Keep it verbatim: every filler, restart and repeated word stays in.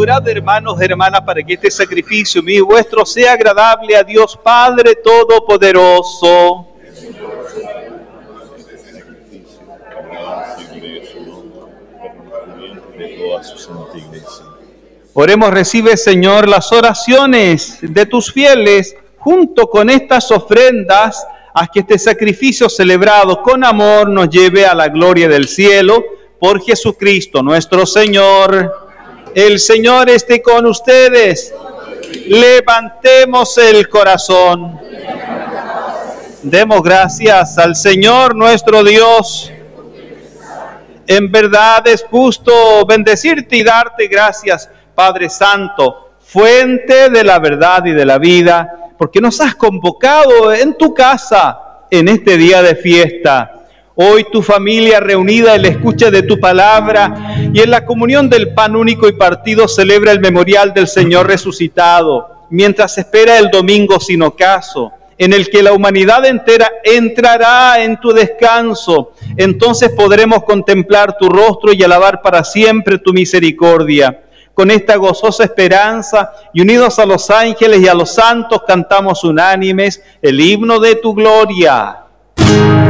Orad, hermanos, hermanas, para que este sacrificio mío y vuestro sea agradable a Dios Padre Todopoderoso. Oremos, recibe, Señor, las oraciones de tus fieles, junto con estas ofrendas, haz que este sacrificio celebrado con amor nos lleve a la gloria del cielo, por Jesucristo nuestro Señor. El Señor esté con ustedes. Levantemos el corazón. Demos gracias al Señor nuestro Dios. En verdad es justo bendecirte y darte gracias, Padre Santo, fuente de la verdad y de la vida, porque nos has convocado en tu casa en este día de fiesta. Hoy tu familia reunida en la escucha de tu palabra y en la comunión del pan único y partido celebra el memorial del Señor resucitado, mientras espera el domingo sin ocaso, en el que la humanidad entera entrará en tu descanso. Entonces podremos contemplar tu rostro y alabar para siempre tu misericordia. Con esta gozosa esperanza y unidos a los ángeles y a los santos cantamos unánimes el himno de tu gloria.